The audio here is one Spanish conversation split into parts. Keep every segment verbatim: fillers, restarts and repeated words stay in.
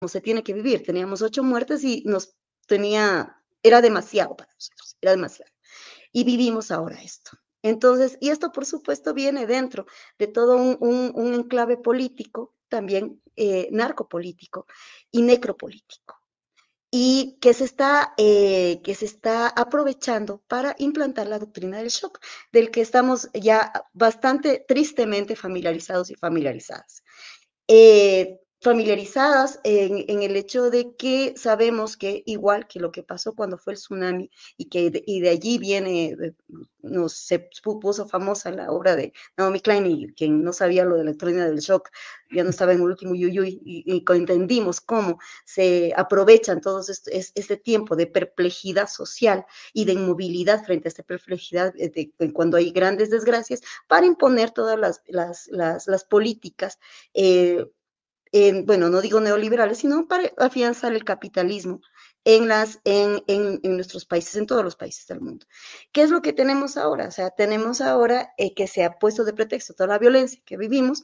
se tiene que vivir. Teníamos ocho muertes y nos tenía, era demasiado para nosotros, era demasiado. Y vivimos ahora esto. Entonces, y esto por supuesto viene dentro de todo un, un, un enclave político, también eh, narcopolítico y necropolítico, y que se, está, eh, que se está aprovechando para implantar la doctrina del shock, del que estamos ya bastante tristemente familiarizados y familiarizadas eh, familiarizadas en, en, el hecho de que sabemos que igual que lo que pasó cuando fue el tsunami y que de, y de allí viene, nos, se puso famosa la obra de Naomi Klein y quien no sabía lo de la doctrina del shock ya no estaba en el último yuyuy y, y entendimos cómo se aprovechan todo este, este tiempo de perplejidad social y de inmovilidad frente a esta perplejidad de, de, cuando hay grandes desgracias para imponer todas las, las, las, las políticas eh, eh, bueno, no digo neoliberales, sino para afianzar el capitalismo en, las, en, en, en, nuestros países, en todos los países del mundo. ¿Qué es lo que tenemos ahora? O sea, tenemos ahora eh, que se ha puesto de pretexto toda la violencia que vivimos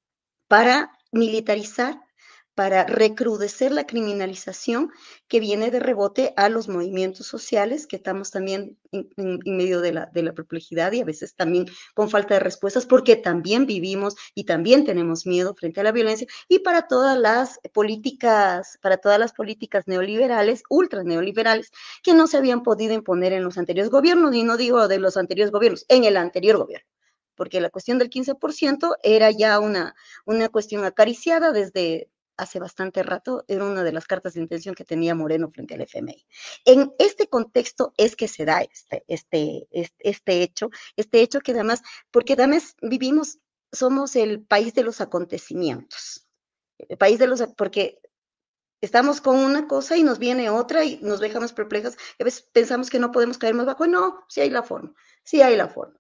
para militarizar, para recrudecer la criminalización que viene de rebote a los movimientos sociales, que estamos también en, en, en medio de la, de la perplejidad y a veces también con falta de respuestas, porque también vivimos y también tenemos miedo frente a la violencia, y para todas las políticas, para todas las políticas neoliberales, ultra neoliberales, que no se habían podido imponer en los anteriores gobiernos, y no digo de los anteriores gobiernos, en el anterior gobierno, porque la cuestión del quince por ciento era ya una, una cuestión acariciada desde hace bastante rato, era una de las cartas de intención que tenía Moreno frente al F M I. En este contexto es que se da este, este, este, este hecho, este hecho que además, porque además vivimos, somos el país de los acontecimientos, el país de los, porque estamos con una cosa y nos viene otra y nos dejamos perplejas, a veces pensamos que no podemos caer más bajo, no, sí hay la forma, sí hay la forma.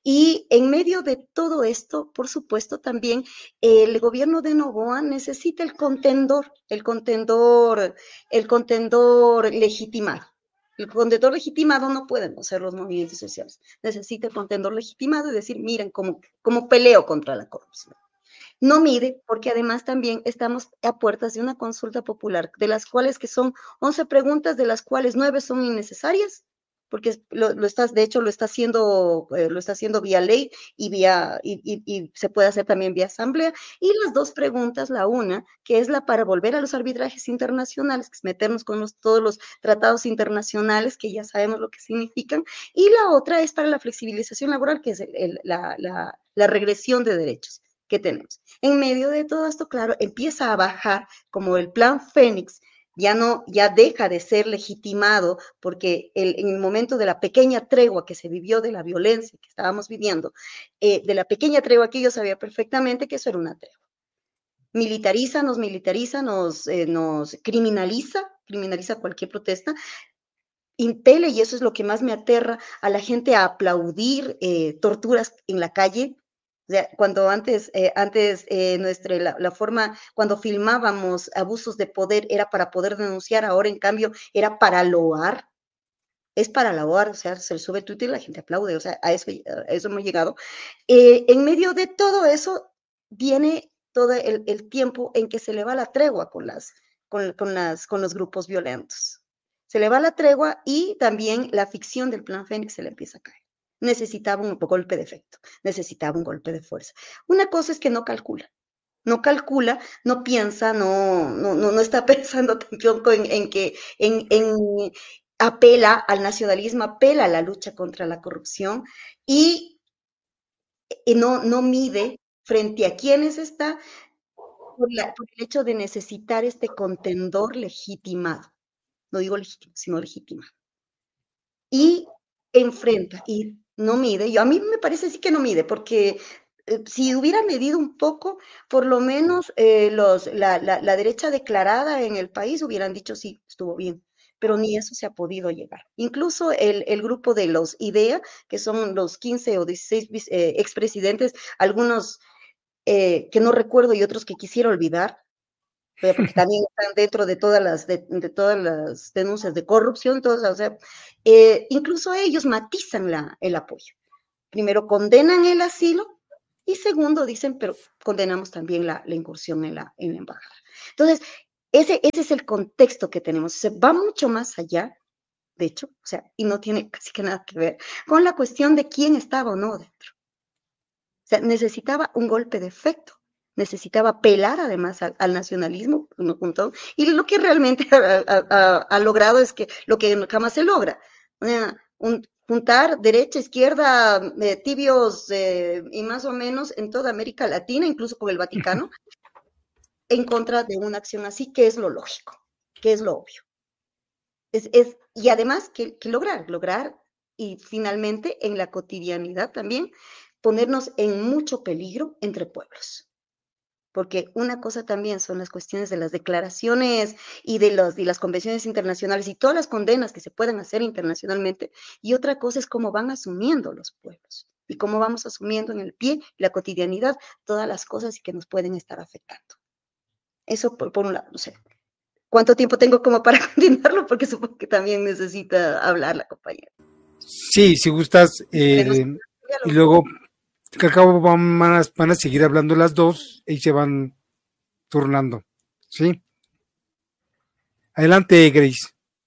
Y en medio de todo esto, por supuesto, también el gobierno de Noboa necesita el contendor, el contendor, el contendor legitimado. El contendor legitimado no pueden ser los movimientos sociales. Necesita el contendor legitimado y decir, miren cómo, cómo peleo contra la corrupción. No mide, porque además también estamos a puertas de una consulta popular, de las cuales que son once preguntas, de las cuales nueve son innecesarias, porque lo, lo estás, de hecho, lo está haciendo, eh, lo está haciendo vía ley y vía, y, y, y se puede hacer también vía asamblea, y las dos preguntas, la una, que es la para volver a los arbitrajes internacionales, que es meternos con los, todos los tratados internacionales, que ya sabemos lo que significan, y la otra es para la flexibilización laboral, que es el, el, la, la, la regresión de derechos que tenemos. En medio de todo esto, claro, empieza a bajar como el plan Fénix, ya no, ya deja de ser legitimado porque el, en el momento de la pequeña tregua que se vivió de la violencia que estábamos viviendo, eh, de la pequeña tregua que yo sabía perfectamente que eso era una tregua. Militariza, nos militariza, nos, eh, nos criminaliza, criminaliza cualquier protesta, impele, y eso es lo que más me aterra, a la gente a aplaudir eh, torturas en la calle. O sea, cuando antes, eh, antes eh, nuestra, la, la, forma, cuando filmábamos abusos de poder era para poder denunciar, ahora en cambio era para loar, es para loar, o sea, se le sube Twitter y la gente aplaude, o sea, a eso, a eso hemos llegado. Eh, en medio de todo eso viene todo el, el, tiempo en que se le va la tregua con, las, con, con, las, con los grupos violentos. Se le va la tregua y también la ficción del plan Fénix se le empieza a caer. Necesitaba un golpe de efecto, necesitaba un golpe de fuerza. Una cosa es que no calcula, no calcula, no piensa, no, no, no, no está pensando tampoco en, en que en, en, apela al nacionalismo, apela a la lucha contra la corrupción y, y no, no mide frente a quienes está por, la, por el hecho de necesitar este contendor legitimado. No digo legítimo, sino legitimado. Y enfrenta y no mide. Yo, a mí me parece sí que no mide, porque eh, si hubiera medido un poco, por lo menos eh, los, la, la, la derecha declarada en el país hubieran dicho sí, estuvo bien, pero ni eso se ha podido llegar. Incluso el, el grupo de los IDEA, que son los quince o dieciséis eh, expresidentes, algunos eh, que no recuerdo y otros que quisiera olvidar, porque también están dentro de todas las, de, de todas las denuncias de corrupción, todas, o sea, eh, incluso ellos matizan la, el apoyo. Primero condenan el asilo y segundo dicen, pero condenamos también la, la incursión en la, en la embajada. Entonces, ese, ese es el contexto que tenemos. Se va mucho más allá, de hecho, o sea, y no tiene casi que nada que ver con la cuestión de quién estaba o no dentro. O sea, necesitaba un golpe de efecto, necesitaba apelar además al, al nacionalismo, junto, y lo que realmente ha, ha, ha, logrado es que lo que jamás se logra, un, juntar derecha, izquierda, eh, tibios eh, y más o menos en toda América Latina, incluso con el Vaticano, en contra de una acción así, que es lo lógico, que es lo obvio. Es, es, y además, ¿qué, qué lograr? Lograr, y finalmente en la cotidianidad también, ponernos en mucho peligro entre pueblos. Porque una cosa también son las cuestiones de las declaraciones y de, los, de las convenciones internacionales y todas las condenas que se pueden hacer internacionalmente, y otra cosa es cómo van asumiendo los pueblos y cómo vamos asumiendo en el pie, la cotidianidad, todas las cosas que nos pueden estar afectando. Eso por, por un lado, no sé. ¿Cuánto tiempo tengo como para continuarlo? Porque supongo que también necesita hablar la compañera. Sí, si gustas, eh, y luego que al cabo van a, van a seguir hablando las dos y se van turnando, ¿sí? Adelante, Grace.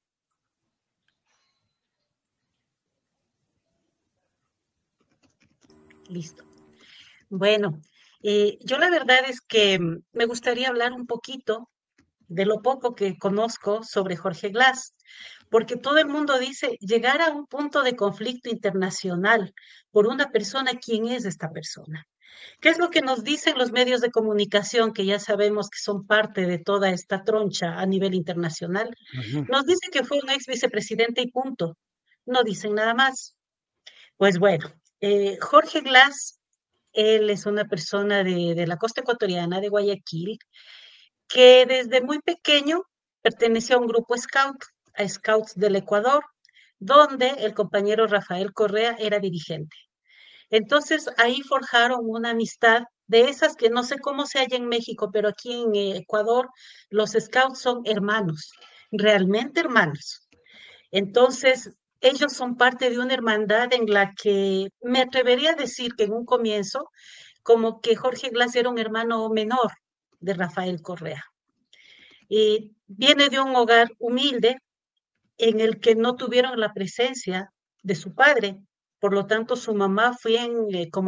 Listo. Bueno, eh, yo la verdad es que me gustaría hablar un poquito de lo poco que conozco sobre Jorge Glass, porque todo el mundo dice llegar a un punto de conflicto internacional por una persona. ¿Quién es esta persona? ¿Qué es lo que nos dicen los medios de comunicación, que ya sabemos que son parte de toda esta troncha a nivel internacional? Uh-huh. Nos dicen que fue un ex vicepresidente y punto. No dicen nada más. Pues bueno, eh, Jorge Glass, él es una persona de, de la costa ecuatoriana, de Guayaquil, que desde muy pequeño perteneció a un grupo scout, a Scouts del Ecuador, donde el compañero Rafael Correa era dirigente. Entonces ahí forjaron una amistad de esas que no sé cómo se halla en México, pero aquí en Ecuador los scouts son hermanos, realmente hermanos. Entonces ellos son parte de una hermandad en la que me atrevería a decir que en un comienzo como que Jorge Glass era un hermano menor de Rafael Correa. Y viene de un hogar humilde en el que no tuvieron la presencia de su padre, por lo tanto su mamá fue en, eh, como